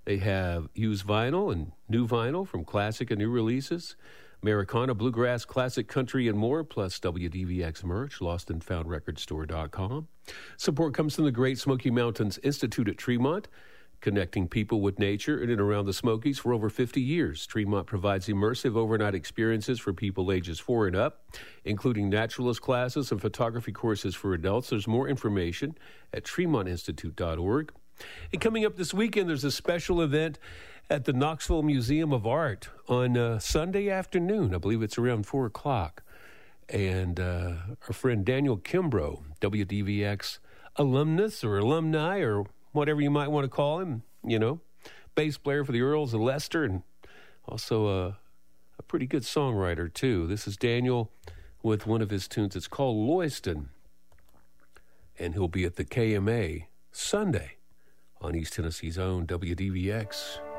They have used vinyl and new vinyl from classic and new releases, Americana, bluegrass, classic country, and more, plus WDVX merch, lostandfoundrecordstore.com. Support comes from the Great Smoky Mountains Institute at Tremont, connecting people with nature in and around the Smokies for over 50 years. Tremont provides immersive overnight experiences for people ages 4 and up, including naturalist classes and photography courses for adults. There's more information at tremontinstitute.org. And coming up this weekend, there's a special event at the Knoxville Museum of Art on Sunday afternoon. I believe it's around 4 o'clock. And our friend Daniel Kimbrough, WDVX alumnus or alumni or whatever you might want to call him, bass player for the Earls of Leicester and also a pretty good songwriter, too. This is Daniel with one of his tunes. It's called Loyston. And he'll be at the KMA Sunday on East Tennessee's own WDVX.